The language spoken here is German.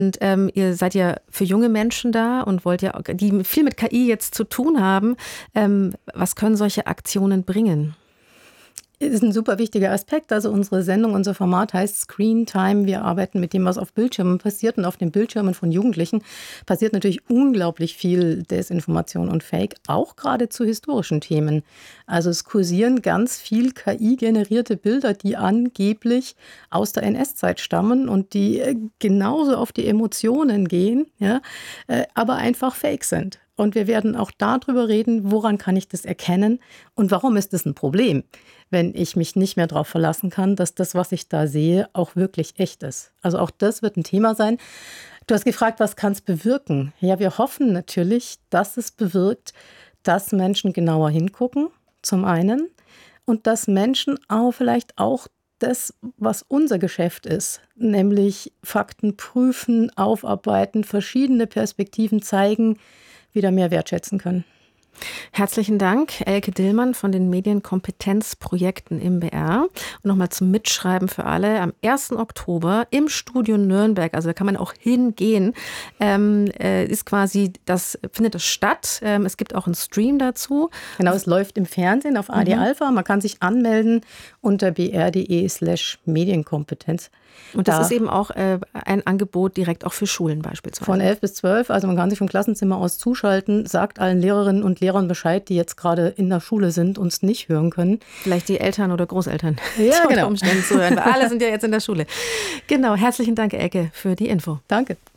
Und ihr seid ja für junge Menschen da und wollt ja, die viel mit KI jetzt zu tun haben. Was können solche Aktionen bringen? Ist ein super wichtiger Aspekt. Also unsere Sendung, unser Format heißt Screen Time. Wir arbeiten mit dem, was auf Bildschirmen passiert. Und auf den Bildschirmen von Jugendlichen passiert natürlich unglaublich viel Desinformation und Fake, auch gerade zu historischen Themen. Also es kursieren ganz viel KI-generierte Bilder, die angeblich aus der NS-Zeit stammen und die genauso auf die Emotionen gehen, ja, aber einfach Fake sind. Und wir werden auch darüber reden, woran kann ich das erkennen und warum ist das ein Problem, wenn ich mich nicht mehr darauf verlassen kann, dass das, was ich da sehe, auch wirklich echt ist. Also auch das wird ein Thema sein. Du hast gefragt, was kann es bewirken? Ja, wir hoffen natürlich, dass es bewirkt, dass Menschen genauer hingucken, zum einen, und dass Menschen auch vielleicht auch das, was unser Geschäft ist, nämlich Fakten prüfen, aufarbeiten, verschiedene Perspektiven zeigen, wieder mehr wertschätzen können. Herzlichen Dank, Elke Dillmann von den Medienkompetenzprojekten im BR. Und nochmal zum Mitschreiben für alle. Am 1. Oktober im Studio Nürnberg, also da kann man auch hingehen, ist quasi, findet das statt. Es gibt auch einen Stream dazu. Genau, es läuft im Fernsehen auf AD Alpha. Man kann sich anmelden unter br.de/Medienkompetenz. Und das ist eben auch ein Angebot direkt auch für Schulen beispielsweise. Von 11 bis 12, also man kann sich vom Klassenzimmer aus zuschalten, sagt allen Lehrerinnen und Lehrern Bescheid, die jetzt gerade in der Schule sind, uns nicht hören können. Vielleicht die Eltern oder Großeltern, ja, die genau. Umständen zuhören, weil alle sind ja jetzt in der Schule. Genau, herzlichen Dank, Elke, für die Info. Danke.